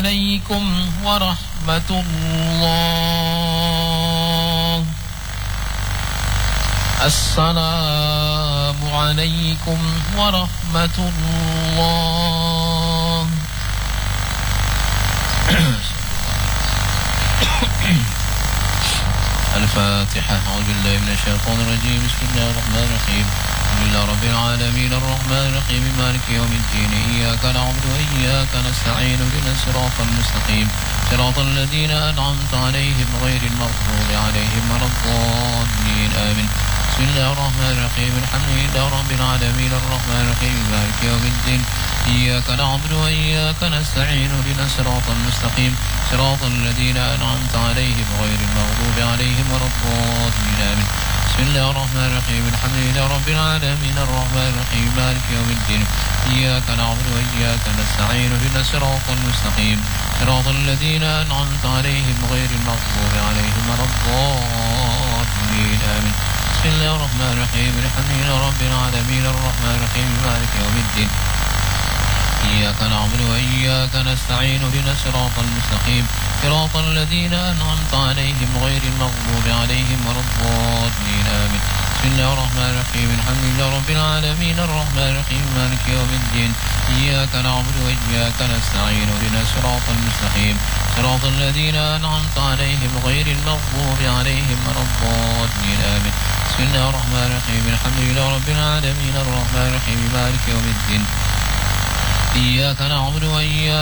عليكم ورحمة الله. السلام عليكم ورحمة الله. الفاتحة. أعوذ بالله من الشيطان الرجيم. بسم الله الرحمن الرحيم. الحمد لله رب العالمين الرحمن الرحيم مالك يوم الدين إياك نعبد وإياك نستعين اهدنا الصراط المستقيم صراط الذين أنعمت عليهم غير المغضوب عليهم ولا الضالين آمين. بسم الله الرحمن الرحيم. الحمد لله رب العالمين الرحمن الرحيم مالك يوم الدين إياك نعبد وإياك نستعين اهدنا الصراط المستقيم صراط الذين أنعمت عليهم غير المغضوب عليهم ولا الضالين آمين. بسم الله الرحمن الرحيم. الحمد لله رب العالمين الرحمن الرحيم مالك يوم الدين إياك نعبد وإياك نستعين اهدنا الصراط المستقيم صراط الذين أنعمت عليهم غير المغضوب عليهم ولا الضالين آمين. بسم الله الرحمن الرحيم. الحمد لله رب العالمين الرحمن الرحيم مالك يوم الدين إياك نعبد وإياك نستعين اهدنا الصراط المستقيم صراط الذين أنعمت عليهم غير المغضوب عليهم ولا الضالين آمين. بسم الله الرحمن الرحيم. الحمد لله رب العالمين الرحمن الرحيم مالك يوم الدين إياك نعبد وإياك نستعين اهدنا الصراط المستقيم صراط الذين أنعمت عليهم غير المغضوب عليهم ولا الضالين آمين. بسم الله الرحمن الرحيم. الحمد لله رب العالمين الرحمن الرحيم مالك يوم الدين إياك نعبد وإياك